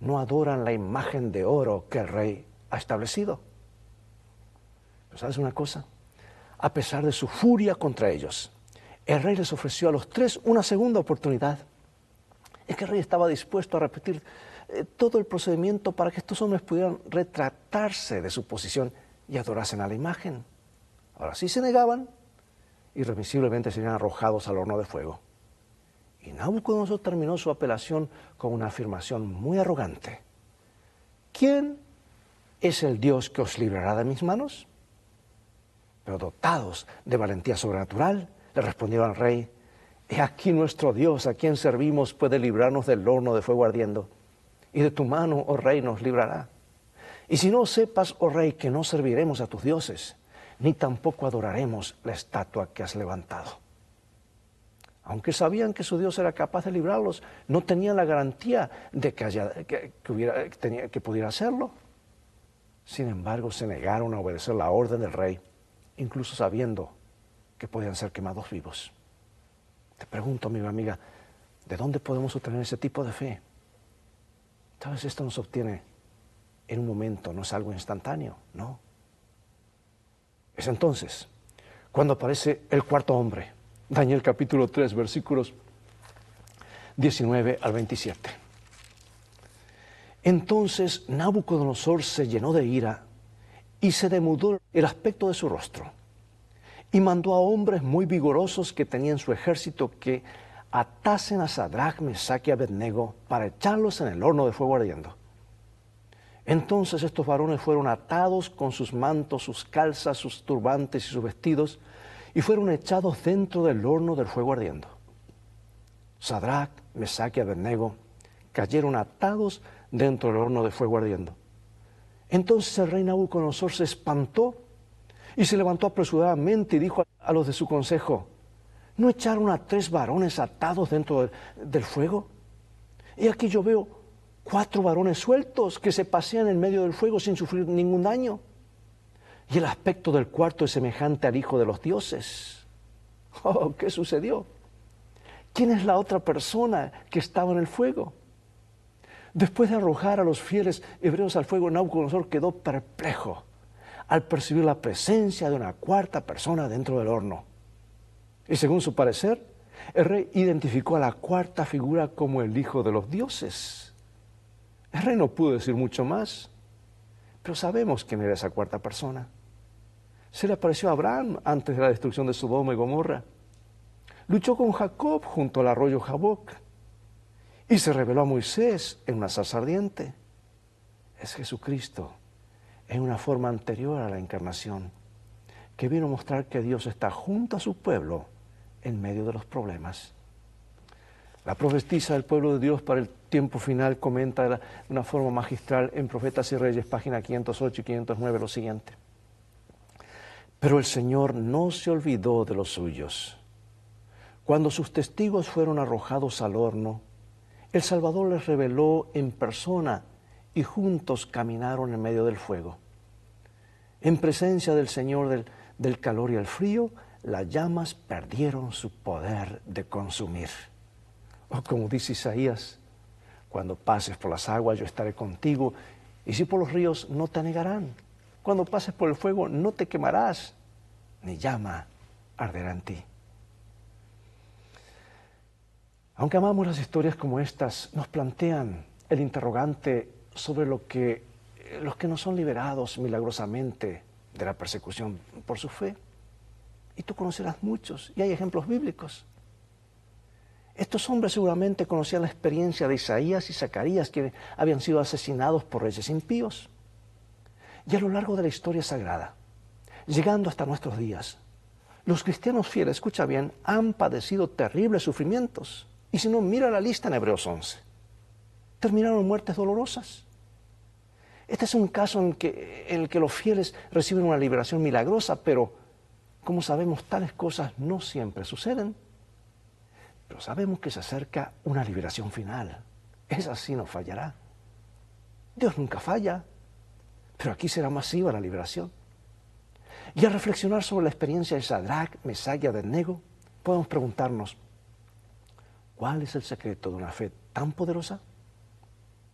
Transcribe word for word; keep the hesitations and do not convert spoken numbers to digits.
no adoran la imagen de oro que el rey ha establecido. Pero ¿sabes una cosa? A pesar de su furia contra ellos, el rey les ofreció a los tres una segunda oportunidad. Es que el rey estaba dispuesto a repetir eh, todo el procedimiento para que estos hombres pudieran retratarse de su posición y adorasen a la imagen. Ahora sí se negaban, irremisiblemente serían arrojados al horno de fuego. Y Nabucodonosor terminó su apelación con una afirmación muy arrogante. ¿Quién es el Dios que os librará de mis manos? Pero dotados de valentía sobrenatural, le respondieron al rey: he aquí nuestro Dios, a quien servimos, puede librarnos del horno de fuego ardiendo, y de tu mano, oh rey, nos librará. Y si no sepas, oh rey, que no serviremos a tus dioses, ni tampoco adoraremos la estatua que has levantado. Aunque sabían que su Dios era capaz de librarlos, no tenían la garantía de que, haya, que, que, hubiera, que, tenía, que pudiera hacerlo. Sin embargo, se negaron a obedecer la orden del rey, incluso sabiendo que podían ser quemados vivos. Te pregunto, amiga, amiga, ¿de dónde podemos obtener ese tipo de fe? Tal vez esto nos obtiene en un momento, no es algo instantáneo, ¿no? Es entonces cuando aparece el cuarto hombre. Daniel capítulo tres, versículos diecinueve al veintisiete. Entonces Nabucodonosor se llenó de ira y se demudó el aspecto de su rostro, y mandó a hombres muy vigorosos que tenían su ejército que atasen a Sadrach, Mesach y Abednego para echarlos en el horno de fuego ardiendo. Entonces estos varones fueron atados con sus mantos, sus calzas, sus turbantes y sus vestidos, y fueron echados dentro del horno del fuego ardiendo. Sadrach, Mesach y Abednego cayeron atados dentro del horno de fuego ardiendo. Entonces el rey Nabucodonosor se espantó y se levantó apresuradamente y dijo a los de su consejo: ¿no echaron a tres varones atados dentro del, del fuego? Y aquí yo veo cuatro varones sueltos que se pasean en medio del fuego sin sufrir ningún daño. Y el aspecto del cuarto es semejante al hijo de los dioses. Oh, ¿qué sucedió? ¿Quién es la otra persona que estaba en el fuego? Después de arrojar a los fieles hebreos al fuego, Nabucodonosor quedó perplejo al percibir la presencia de una cuarta persona dentro del horno. Y según su parecer, el rey identificó a la cuarta figura como el hijo de los dioses. El rey no pudo decir mucho más, pero sabemos quién era esa cuarta persona. Se le apareció a Abraham antes de la destrucción de Sodoma y Gomorra. Luchó con Jacob junto al arroyo Jaboc. Y se reveló a Moisés en una zarza ardiente. Es Jesucristo, en una forma anterior a la encarnación, que vino a mostrar que Dios está junto a su pueblo en medio de los problemas. La profetisa del pueblo de Dios para el tiempo final comenta de una forma magistral en Profetas y Reyes, página quinientos ocho y quinientos nueve, lo siguiente. Pero el Señor no se olvidó de los suyos. Cuando sus testigos fueron arrojados al horno, el Salvador les reveló en persona y juntos caminaron en medio del fuego. En presencia del Señor del, del calor y el frío, las llamas perdieron su poder de consumir. O como dice Isaías: cuando pases por las aguas yo estaré contigo, y si por los ríos no te anegarán. Cuando pases por el fuego no te quemarás, ni llama arderá en ti. Aunque amamos las historias como estas, nos plantean el interrogante sobre lo que, los que no son liberados milagrosamente de la persecución por su fe. Y tú conocerás muchos, y hay ejemplos bíblicos. Estos hombres seguramente conocían la experiencia de Isaías y Zacarías, que habían sido asesinados por reyes impíos. Y a lo largo de la historia sagrada, llegando hasta nuestros días, los cristianos fieles, escucha bien, han padecido terribles sufrimientos. Y si no, mira la lista en Hebreos once. Terminaron en muertes dolorosas. Este es un caso en, que, en el que los fieles reciben una liberación milagrosa, pero como sabemos, tales cosas no siempre suceden. Pero sabemos que se acerca una liberación final. Esa sí no fallará. Dios nunca falla, pero aquí será masiva la liberación. Y al reflexionar sobre la experiencia de Sadrach, Mesach y Abednego, podemos preguntarnos: ¿cuál es el secreto de una fe tan poderosa?